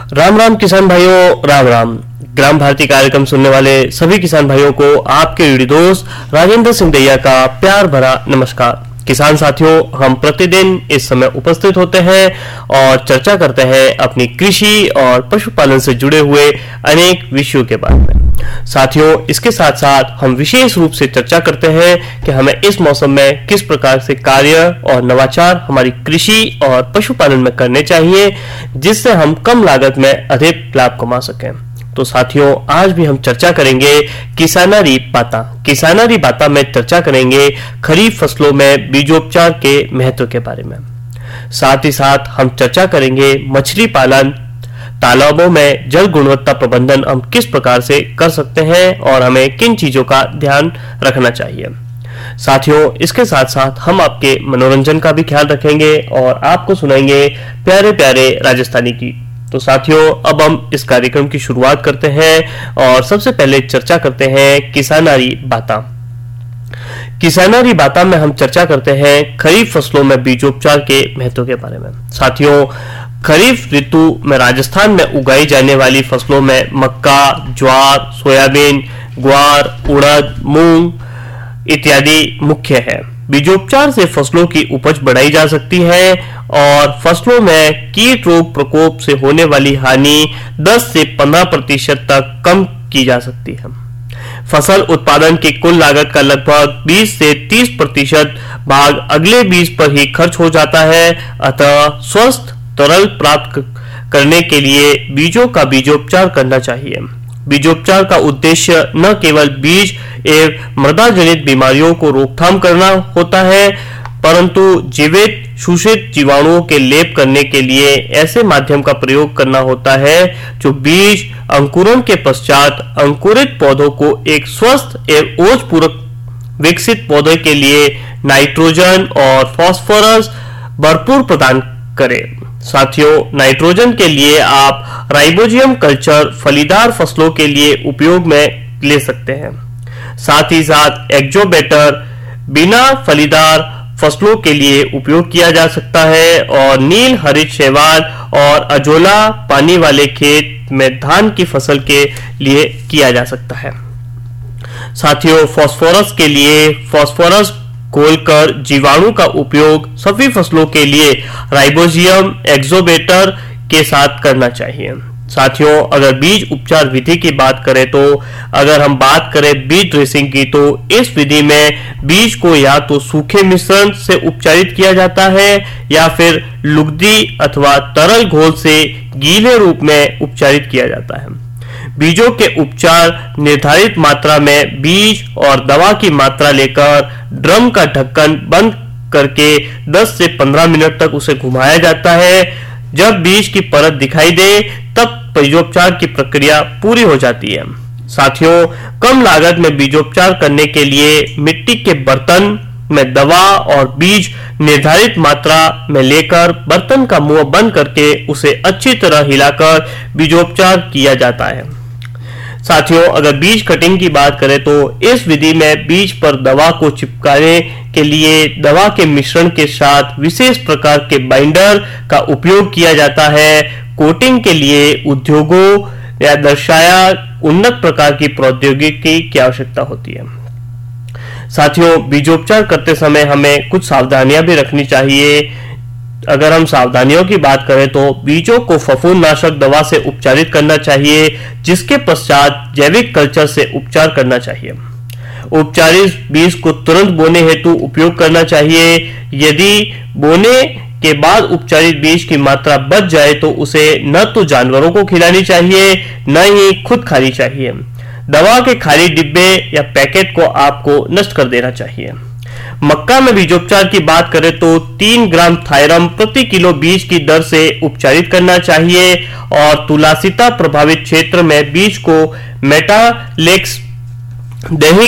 राम राम किसान भाइयों, राम राम। ग्राम भारती कार्यक्रम सुनने वाले सभी किसान भाइयों को आपके रेडियो दोस्त राजेंद्र सिंह दैया का प्यार भरा नमस्कार। किसान साथियों, हम प्रतिदिन इस समय उपस्थित होते हैं और चर्चा करते हैं अपनी कृषि और पशुपालन से जुड़े हुए अनेक विषयों के बारे में। साथियों, इसके साथ साथ हम विशेष रूप से चर्चा करते हैं कि हमें इस मौसम में किस प्रकार से कार्य और नवाचार हमारी कृषि और पशुपालन में करने चाहिए, जिससे हम कम लागत में अधिक लाभ कमा सकें। तो साथियों, आज भी हम चर्चा करेंगे किसानरी बाता में चर्चा करेंगे खरीफ फसलों में बीजोपचार के महत्व के बारे में। साथ ही साथ हम चर्चा करेंगे मछली पालन, तालाबों में जल गुणवत्ता प्रबंधन हम किस प्रकार से कर सकते हैं और हमें किन चीजों का ध्यान रखना चाहिए। साथियों, इसके साथ साथ हम आपके मनोरंजन का भी ख्याल रखेंगे और आपको सुनाएंगे प्यारे प्यारे राजस्थानी गीत। तो साथियों, अब हम इस कार्यक्रम की शुरुआत करते हैं और सबसे पहले चर्चा करते हैं किसानरी बाता में हम चर्चा करते हैं खरीफ फसलों में बीजोपचार के महत्व के बारे में। साथियों, खरीफ ऋतु में राजस्थान में उगाई जाने वाली फसलों में मक्का, ज्वार, सोयाबीन, ग्वार, उड़द, मूंग इत्यादि मुख्य है। बीजोपचार से फसलों की उपज बढ़ाई जा सकती है और फसलों में कीट रोग प्रकोप से होने वाली हानि 10 से 15% तक कम की जा सकती है। फसल उत्पादन की कुल लागत का लगभग 20 से 30% भाग अगले बीज पर ही खर्च हो जाता है। अतः स्वस्थ तरल प्राप्त करने के लिए बीजों का बीजोपचार करना चाहिए। बीजोपचार का उद्देश्य न केवल बीज एवं मृदा जनित बीमारियों को रोकथाम करना होता है, परंतु जीवित शोषित जीवाणुओं के लेप करने के लिए ऐसे माध्यम का प्रयोग करना होता है जो बीज अंकुरण के पश्चात अंकुरित पौधों को एक स्वस्थ एवं ओजपूर्वक विकसित पौधे के लिए नाइट्रोजन और फास्फोरस भरपूर प्रदान करे। साथियों, नाइट्रोजन के लिए आप राइबोजियम कल्चर फलीदार फसलों के लिए उपयोग में ले सकते हैं। साथ ही साथ एक्जोबेटर बिना फलीदार फसलों के लिए उपयोग किया जा सकता है और नील हरित शैवाल और अजोला पानी वाले खेत में धान की फसल के लिए किया जा सकता है। साथियों, फास्फोरस के लिए फास्फोरस घोलकर जीवाणु का उपयोग सभी फसलों के लिए राइबोजियम एक्जोबेटर के साथ करना चाहिए। साथियों, अगर बीज उपचार विधि की बात करें तो अगर हम बात करें बीज ड्रेसिंग की, तो इस विधि में बीज को या तो सूखे मिश्रण से उपचारित किया जाता है या फिर लुगदी अथवा तरल घोल से गीले रूप में उपचारित किया जाता है। बीजों के उपचार निर्धारित मात्रा में बीज और दवा की मात्रा लेकर ड्रम का ढक्कन बंद करके 10 से 15 मिनट तक उसे घुमाया जाता है। जब बीज की परत दिखाई दे तब बीजोपचार की प्रक्रिया पूरी हो जाती है। साथियों, कम लागत में बीजोपचार करने के लिए मिट्टी के बर्तन में दवा और बीज निर्धारित मात्रा में लेकर बर्तन का मुंह बंद करके उसे अच्छी तरह हिलाकर बीजोपचार किया जाता है। साथियों, अगर बीज कटिंग की बात करें तो इस विधि में बीज पर दवा को चिपकाने के लिए दवा के मिश्रण के साथ विशेष प्रकार के बाइंडर का उपयोग किया जाता है। कोटिंग के लिए उद्योगों या दर्शाया उन्नत प्रकार की प्रौद्योगिकी की आवश्यकता होती है। साथियों, बीजोपचार करते समय हमें कुछ सावधानियां भी रखनी चाहिए। अगर हम सावधानियों की बात करें तो बीजों को फफूंदनाशक दवा से उपचारित करना चाहिए, जिसके पश्चात जैविक कल्चर से उपचार करना चाहिए। उपचारित बीज को तुरंत बोने हेतु उपयोग करना चाहिए। यदि बोने के बाद उपचारित बीज की मात्रा बच जाए तो उसे न तो जानवरों को खिलानी चाहिए न ही खुद खानी चाहिए। दवा के खाली डिब्बे या पैकेट को आपको नष्ट कर देना चाहिए। मक्का में बीजोपचार की बात करें तो 3 ग्राम थायरम प्रति किलो बीज की दर से उपचारित करना चाहिए और तुलासिता प्रभावित क्षेत्र में बीज को मेटालेक्स दही